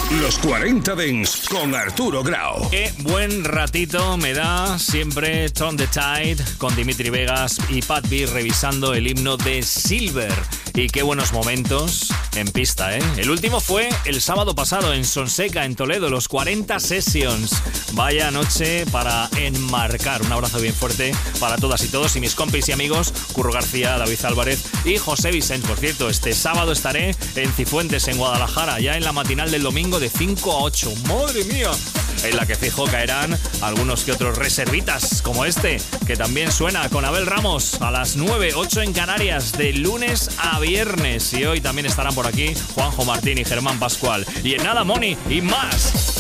Los 40 Dents con Arturo Grau. Qué buen ratito me da siempre Turn the Tide con Dimitri Vegas y Pat B revisando el himno de Silver. Y qué buenos momentos en pista, ¿eh? El último fue el sábado pasado en Sonseca, en Toledo, los 40 Sessions. Vaya noche para enmarcar. Un abrazo bien fuerte para todas y todos y mis compis y amigos, Curro García, David Álvarez y José Vicente. Por cierto, este sábado estaré en Cifuentes, en Guadalajara, ya en la matinal del domingo de 5 a 8. ¡Madre mía! En la que fijo caerán algunos que otros reservitas, como este, que también suena con Abel Ramos a las 9, 8 en Canarias, de lunes a viernes. Y hoy también estarán por aquí Juanjo Martín y Germán Pascual. Y en nada, Moni y más.